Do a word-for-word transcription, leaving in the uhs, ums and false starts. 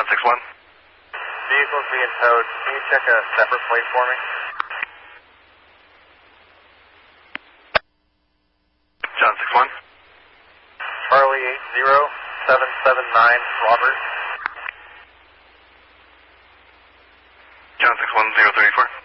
six one. Vehicle's being towed. Can you check a separate plate for me? John six one. Charlie eight zero seven seven nine, Robert. John six one zero three four.